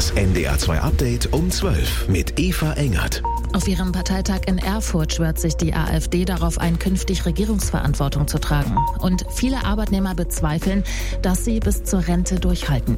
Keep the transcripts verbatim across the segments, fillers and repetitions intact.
Das N D R zwei Update um zwölf mit Eva Engert. Auf ihrem Parteitag in Erfurt schwört sich die AfD darauf ein, künftig Regierungsverantwortung zu tragen. Und viele Arbeitnehmer bezweifeln, dass sie bis zur Rente durchhalten.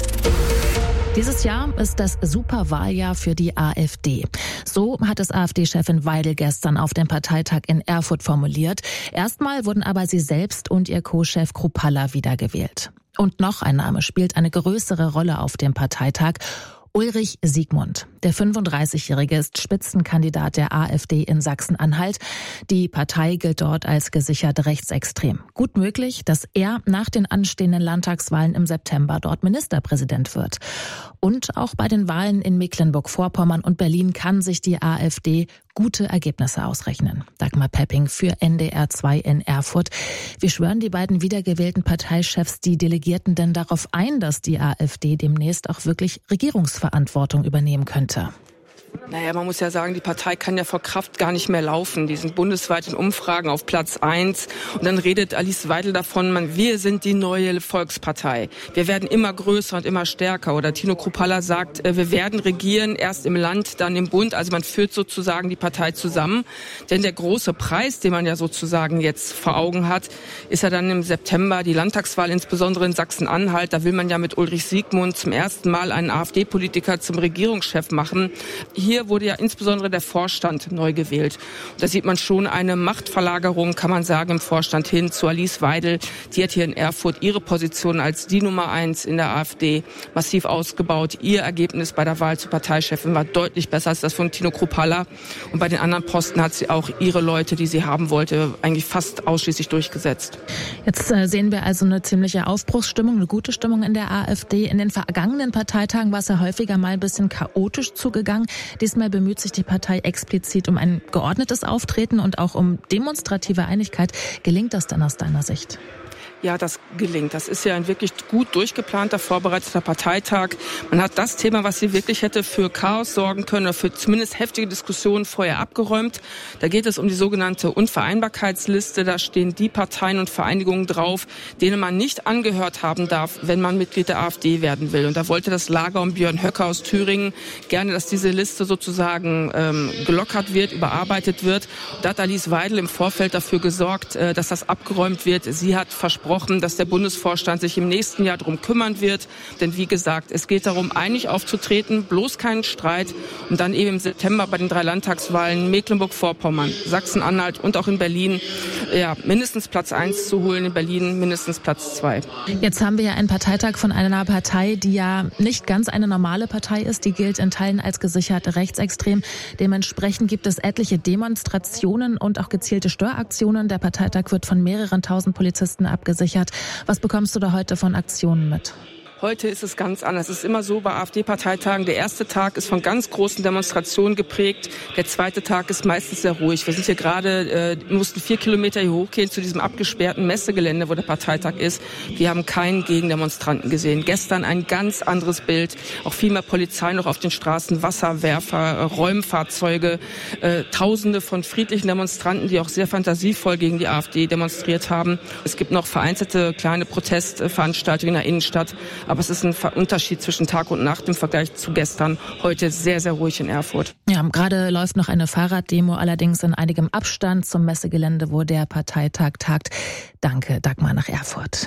Dieses Jahr ist das Superwahljahr für die AfD. So hat es AfD-Chefin Weidel gestern auf dem Parteitag in Erfurt formuliert. Erstmal wurden aber sie selbst und ihr Co-Chef Kruppalla wiedergewählt. Und noch ein Name spielt eine größere Rolle auf dem Parteitag: Ulrich Siegmund. Der fünfunddreißigjährige ist Spitzenkandidat der AfD in Sachsen-Anhalt. Die Partei gilt dort als gesichert rechtsextrem. Gut möglich, dass er nach den anstehenden Landtagswahlen im September dort Ministerpräsident wird. Und auch bei den Wahlen in Mecklenburg-Vorpommern und Berlin kann sich die AfD gute Ergebnisse ausrechnen. Dagmar Pepping für N D R zwei in Erfurt. Wie schwören die beiden wiedergewählten Parteichefs die Delegierten denn darauf ein, dass die AfD demnächst auch wirklich Regierungsverantwortung übernehmen könnte? Naja, man muss ja sagen, die Partei kann ja vor Kraft gar nicht mehr laufen. Die sind bundesweit in Umfragen auf Platz eins. Und dann redet Alice Weidel davon, man, wir sind die neue Volkspartei. Wir werden immer größer und immer stärker. Oder Tino Kruppalla sagt, wir werden regieren, erst im Land, dann im Bund. Also man führt sozusagen die Partei zusammen. Denn der große Preis, den man ja sozusagen jetzt vor Augen hat, ist ja dann im September die Landtagswahl, insbesondere in Sachsen-Anhalt. Da will man ja mit Ulrich Siegmund zum ersten Mal einen AfD-Politiker zum Regierungschef machen. Hier wurde ja insbesondere der Vorstand neu gewählt. Da sieht man schon eine Machtverlagerung, kann man sagen, im Vorstand hin zu Alice Weidel. Die hat hier in Erfurt ihre Position als die Nummer eins in der AfD massiv ausgebaut. Ihr Ergebnis bei der Wahl zur Parteichefin war deutlich besser als das von Tino Kruppalla. Und bei den anderen Posten hat sie auch ihre Leute, die sie haben wollte, eigentlich fast ausschließlich durchgesetzt. Jetzt äh, sehen wir also eine ziemliche Aufbruchsstimmung, eine gute Stimmung in der AfD. In den vergangenen Parteitagen war es ja häufiger mal ein bisschen chaotisch zugegangen. Diesmal bemüht sich die Partei explizit um ein geordnetes Auftreten und auch um demonstrative Einigkeit. Gelingt das denn aus deiner Sicht? Ja, das gelingt. Das ist ja ein wirklich gut durchgeplanter, vorbereiteter Parteitag. Man hat das Thema, was sie wirklich hätte für Chaos sorgen können, oder für zumindest heftige Diskussionen vorher abgeräumt. Da geht es um die sogenannte Unvereinbarkeitsliste. Da stehen die Parteien und Vereinigungen drauf, denen man nicht angehört haben darf, wenn man Mitglied der AfD werden will. Und da wollte das Lager um Björn Höcke aus Thüringen gerne, dass diese Liste sozusagen ähm, gelockert wird, überarbeitet wird. Da hat Alice Weidel im Vorfeld dafür gesorgt, äh, dass das abgeräumt wird. Sie hat versprochen, dass der Bundesvorstand sich im nächsten Jahr darum kümmern wird. Denn wie gesagt, es geht darum, einig aufzutreten, bloß keinen Streit. Und dann eben im September bei den drei Landtagswahlen Mecklenburg-Vorpommern, Sachsen-Anhalt und auch in Berlin ja, mindestens Platz eins zu holen, in Berlin mindestens Platz zwei. Jetzt haben wir ja einen Parteitag von einer Partei, die ja nicht ganz eine normale Partei ist. Die gilt in Teilen als gesichert rechtsextrem. Dementsprechend gibt es etliche Demonstrationen und auch gezielte Störaktionen. Der Parteitag wird von mehreren tausend Polizisten abgesichert. Was bekommst du da heute von Aktionen mit? Heute ist es ganz anders. Es ist immer so bei AfD-Parteitagen. Der erste Tag ist von ganz großen Demonstrationen geprägt. Der zweite Tag ist meistens sehr ruhig. Wir sind hier gerade, äh, mussten vier Kilometer hier hochgehen zu diesem abgesperrten Messegelände, wo der Parteitag ist. Wir haben keinen Gegendemonstranten gesehen. Gestern ein ganz anderes Bild. Auch viel mehr Polizei noch auf den Straßen, Wasserwerfer, äh, Räumfahrzeuge, äh, Tausende von friedlichen Demonstranten, die auch sehr fantasievoll gegen die AfD demonstriert haben. Es gibt noch vereinzelte kleine Protestveranstaltungen in der Innenstadt. Aber es ist ein Unterschied zwischen Tag und Nacht im Vergleich zu gestern. Heute sehr, sehr ruhig in Erfurt. Ja, gerade läuft noch eine Fahrraddemo, allerdings in einigem Abstand zum Messegelände, wo der Parteitag tagt. Danke, Dagmar, nach Erfurt.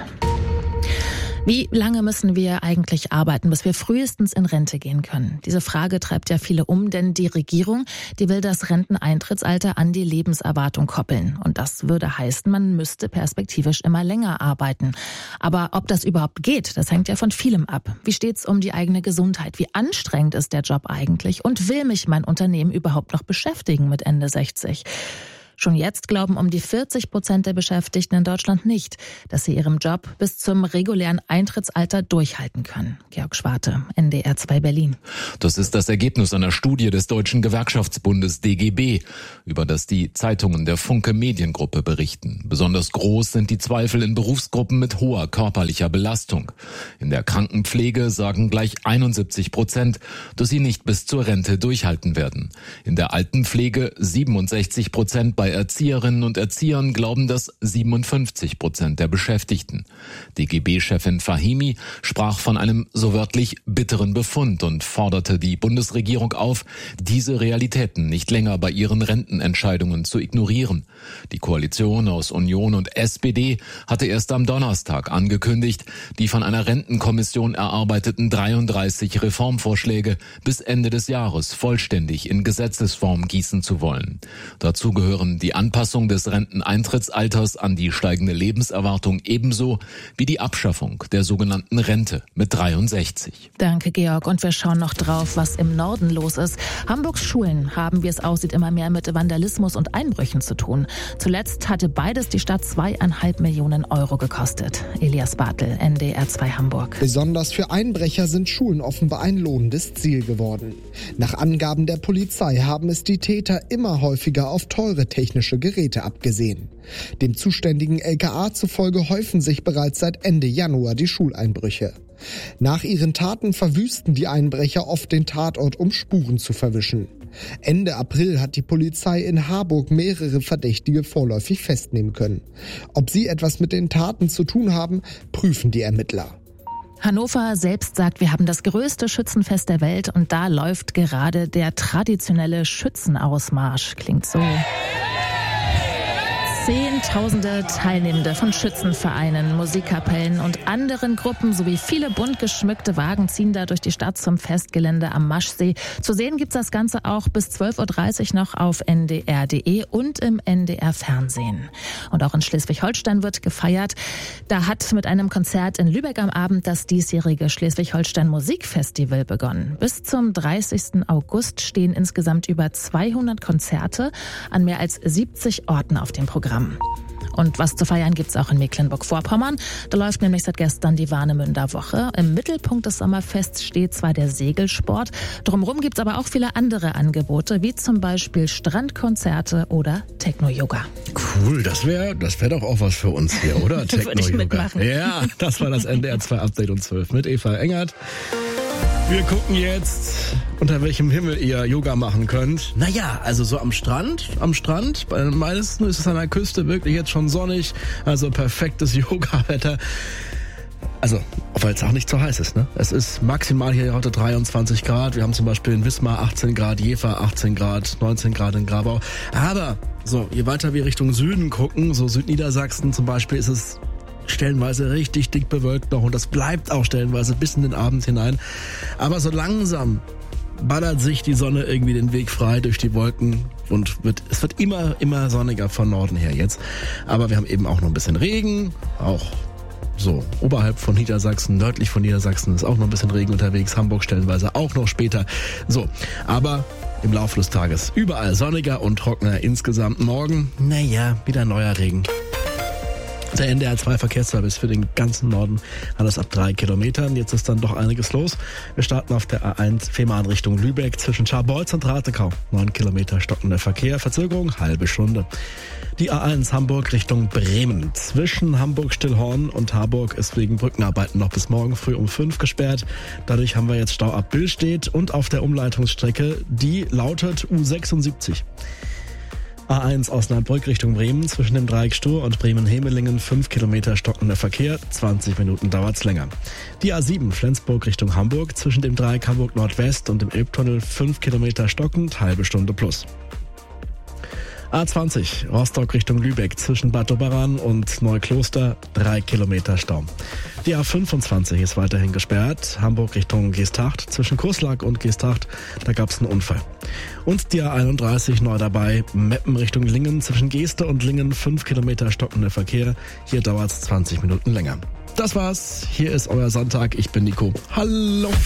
Wie lange müssen wir eigentlich arbeiten, bis wir frühestens in Rente gehen können? Diese Frage treibt ja viele um, denn die Regierung, die will das Renteneintrittsalter an die Lebenserwartung koppeln. Und das würde heißen, man müsste perspektivisch immer länger arbeiten. Aber ob das überhaupt geht, das hängt ja von vielem ab. Wie steht's um die eigene Gesundheit? Wie anstrengend ist der Job eigentlich? Und will mich mein Unternehmen überhaupt noch beschäftigen mit Ende sechzig? Schon jetzt glauben um die vierzig Prozent der Beschäftigten in Deutschland nicht, dass sie ihrem Job bis zum regulären Eintrittsalter durchhalten können. Georg Schwarte, N D R zwei Berlin. Das ist das Ergebnis einer Studie des Deutschen Gewerkschaftsbundes D G B, über das die Zeitungen der Funke Mediengruppe berichten. Besonders groß sind die Zweifel in Berufsgruppen mit hoher körperlicher Belastung. In der Krankenpflege sagen gleich einundsiebzig Prozent, dass sie nicht bis zur Rente durchhalten werden. In der Altenpflege siebenundsechzig Prozent bei Bei Erzieherinnen und Erziehern glauben das siebenundfünfzig Prozent der Beschäftigten. D G B-Chefin Fahimi sprach von einem so wörtlich bitteren Befund und forderte die Bundesregierung auf, diese Realitäten nicht länger bei ihren Rentenentscheidungen zu ignorieren. Die Koalition aus Union und S P D hatte erst am Donnerstag angekündigt, die von einer Rentenkommission erarbeiteten dreiunddreißig Reformvorschläge bis Ende des Jahres vollständig in Gesetzesform gießen zu wollen. Dazu gehören die Anpassung des Renteneintrittsalters an die steigende Lebenserwartung ebenso wie die Abschaffung der sogenannten Rente mit dreiundsechzig. Danke, Georg. Und wir schauen noch drauf, was im Norden los ist. Hamburgs Schulen haben, wie es aussieht, immer mehr mit Vandalismus und Einbrüchen zu tun. Zuletzt hatte beides die Stadt zweieinhalb Millionen Euro gekostet. Elias Bartel, N D R zwei Hamburg. Besonders für Einbrecher sind Schulen offenbar ein lohnendes Ziel geworden. Nach Angaben der Polizei haben es die Täter immer häufiger auf teure technische Geräte abgesehen. Dem zuständigen L K A zufolge häufen sich bereits seit Ende Januar die Schuleinbrüche. Nach ihren Taten verwüsten die Einbrecher oft den Tatort, um Spuren zu verwischen. Ende April hat die Polizei in Harburg mehrere Verdächtige vorläufig festnehmen können. Ob sie etwas mit den Taten zu tun haben, prüfen die Ermittler. Hannover selbst sagt, wir haben das größte Schützenfest der Welt und da läuft gerade der traditionelle Schützenausmarsch. Klingt so. Zehntausende Teilnehmende von Schützenvereinen, Musikkapellen und anderen Gruppen sowie viele bunt geschmückte Wagen ziehen da durch die Stadt zum Festgelände am Maschsee. Zu sehen gibt's das Ganze auch bis zwölf Uhr dreißig noch auf N D R Punkt D E und im N D R Fernsehen. Und auch in Schleswig-Holstein wird gefeiert. Da hat mit einem Konzert in Lübeck am Abend das diesjährige Schleswig-Holstein Musikfestival begonnen. Bis zum dreißigsten August stehen insgesamt über zweihundert Konzerte an mehr als siebzig Orten auf dem Programm. Und was zu feiern gibt's auch in Mecklenburg-Vorpommern. Da läuft nämlich seit gestern die Warnemünder Woche. Im Mittelpunkt des Sommerfests steht zwar der Segelsport, drumherum gibt's aber auch viele andere Angebote, wie zum Beispiel Strandkonzerte oder Techno-Yoga. Cool, das wäre das wär doch auch was für uns hier, oder? Würde ich mitmachen. Ja, das war das N D R zwei Update um zwölf mit Eva Engert. Wir gucken jetzt, unter welchem Himmel ihr Yoga machen könnt. Naja, also so am Strand, am Strand, bei den meisten ist es an der Küste wirklich jetzt schon sonnig, also perfektes Yoga-Wetter. Also, weil es auch nicht so heiß ist, ne? Es ist maximal hier heute dreiundzwanzig Grad. Wir haben zum Beispiel in Wismar achtzehn Grad, Jever achtzehn Grad, neunzehn Grad in Grabau. Aber, so, je weiter wir Richtung Süden gucken, so Südniedersachsen zum Beispiel, ist es stellenweise richtig dick bewölkt noch und das bleibt auch stellenweise bis in den Abend hinein. Aber so langsam ballert sich die Sonne irgendwie den Weg frei durch die Wolken und wird, es wird immer, immer sonniger von Norden her jetzt. Aber wir haben eben auch noch ein bisschen Regen, auch so oberhalb von Niedersachsen, nördlich von Niedersachsen ist auch noch ein bisschen Regen unterwegs, Hamburg stellenweise auch noch später. So, aber im Laufe des Tages überall sonniger und trockener insgesamt. Morgen, naja, wieder neuer Regen. Der N D R zwei Verkehrsservice für den ganzen Norden alles ab drei Kilometern. Jetzt ist dann doch einiges los. Wir starten auf der A eins Fehmarn Richtung Lübeck zwischen Scharbeutz und Ratekau. Neun Kilometer stockender Verkehr, Verzögerung halbe Stunde. Die A eins Hamburg Richtung Bremen. Zwischen Hamburg-Stillhorn und Harburg ist wegen Brückenarbeiten noch bis morgen früh um fünf gesperrt. Dadurch haben wir jetzt Stau ab Billstedt und auf der Umleitungsstrecke, die lautet U sechsundsiebzig. A eins Osnabrück Richtung Bremen zwischen dem Dreieck Stur und Bremen-Hemelingen fünf Kilometer stockender Verkehr, zwanzig Minuten dauert's länger. Die A sieben Flensburg Richtung Hamburg zwischen dem Dreieck Hamburg Nordwest und dem Elbtunnel fünf Kilometer stockend, halbe Stunde plus. A zwanzig Rostock Richtung Lübeck zwischen Bad Doberan und Neukloster drei Kilometer Stau. Die A fünfundzwanzig ist weiterhin gesperrt. Hamburg Richtung Geesthacht zwischen Kurslack und Geesthacht, da gab es einen Unfall. Und die A einunddreißig neu dabei, Meppen Richtung Lingen zwischen Geeste und Lingen fünf Kilometer stockender Verkehr. Hier dauert es zwanzig Minuten länger. Das war's. Hier ist euer Sonntag. Ich bin Nico. Hallo.